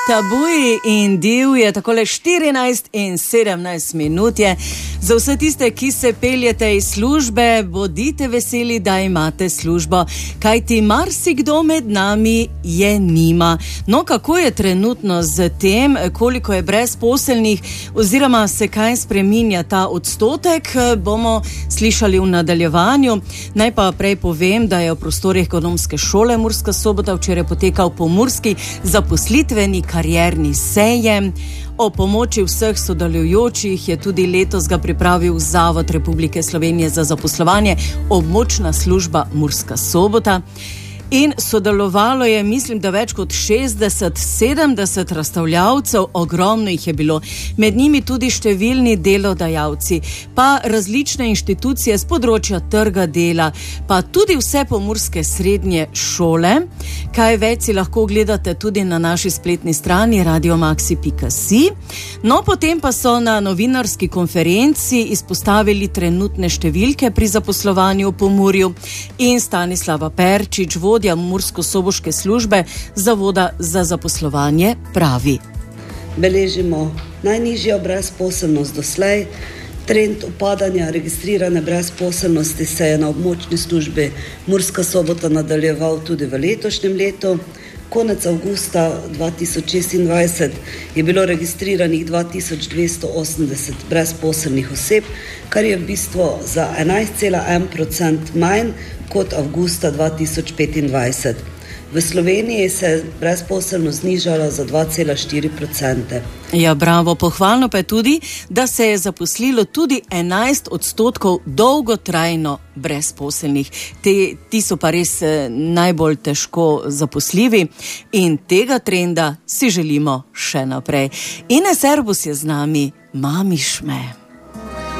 Tabuji in div je takole 14 in 17 minut je. Za vse tiste, ki se peljete iz službe, bodite veseli, da imate službo, kajti marsikdo med nami je nima. No, kako je trenutno z tem, koliko je brezposelnih oziroma se kaj spreminja ta odstotek, bomo slišali v nadaljevanju. Naj pa prej povem, da je v prostorih Ekonomske šole Murska Sobota včeraj potekal pomurski zaposlitveni karierni sejem. O pomoči vseh sodelujočih je tudi letos ga pripravil Zavod Republike Slovenije za zaposlovanje, območna služba Murska Sobota. In sodelovalo je, mislim, da več kot 60-70 razstavljavcev, ogromno jih je bilo, med njimi tudi številni delodajalci, pa različne inštitucije z področja trga dela, pa tudi vse pomurske srednje šole. Kaj več si lahko gledate tudi na naši spletni strani radiomaxi.si. No, potem pa so na novinarski konferenci izpostavili trenutne številke pri zaposlovanju v Pomurju in Stanislava Perčič, vodja mursko-soboške službe Zavoda za zaposlovanje, pravi. Beležimo najnižjo brezposelnost doslej. Trend upadanja registrirane brezposelnosti se je na območni službi Murska Sobota nadaljeval tudi v letošnjem letu. Konec avgusta 2026 je bilo registriranih 2280 brezposelnih oseb, kar je v bistvu za 11,1% manj kot avgusta 2025. V Sloveniji se je brezposelnost znižala za 2,4%. Ja, bravo, pohvalno pa je tudi, da se je zaposlilo tudi 11% dolgotrajno brezposelnih. Ti so pa res najbolj težko zaposljivi in tega trenda si želimo še naprej. Ines Erbus je z nami, Mamiš me.